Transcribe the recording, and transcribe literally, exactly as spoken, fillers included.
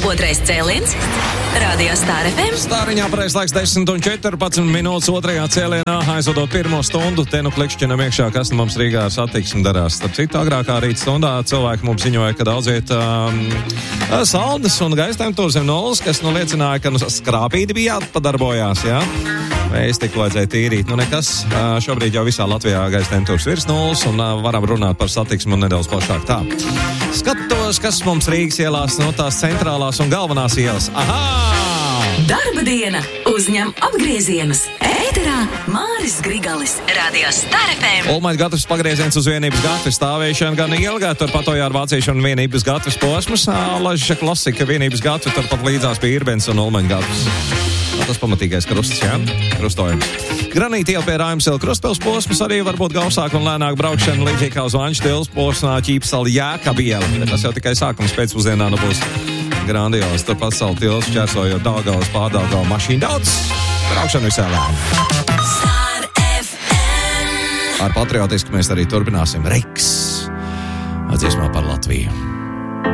Otrais cēliens Radio Star F M. Stāriņā pareiz laiks desmit un četrpadsmit minūtes otrajā cēlienā, aizvadot pirmo stundu, te nu klikšķinam iekšā, kas nu mums Rīgā ar satiksmi darās. Starp citu, agrākā rīta stundā cilvēki mums ziņoja, ka daudz viet um, saldas un gaisa temperatūra zem nulles, kas nu liecināja, ka nu, skrāpīti bija jāpadarbojās, jā. Mēs tik vajadzēja tīrīt. Nu nekas, šobrīd jau visā Latvijā gaisa temperatūras virs nulles un varam runāt par satiksmu un nedaudz plašāk tā. Skatos, kas mums Rīgas ielās, no tās centrālās un galvenās ielas. Ahā! Darba diena uzņem apgriezienus. Ēterā Māris Grigalis, Radio Star F M. Olmaņa gatavs pagrieziens uz vienības gatavs stāvēšanu gan ilgā, turpat ar vāciešanu un vienības gatavs posmus. Laža klasika vienības gatavs, turpat līdzās pie Irbens un Olmaņa gatavs. Tas pamatīgais krusts, jā? Krustojums. Granīti jau pie Rājumsela krustpils posmas arī var būt gausāk un lēnāk braukšana, līdzīgi kā uz Vanču tils posmā Ķīpsala Jēkabiela. Tas jau tikai sākums, pēcpusdienā nu būs grandios. Turpat salu tils šķērsojot Daugavas pārdaugava mašīnu daudz. Braukšana visā lēna. Star F M. Ar patriotisku mēs arī turpināsim Reiks. Atdziesmā par Latviju.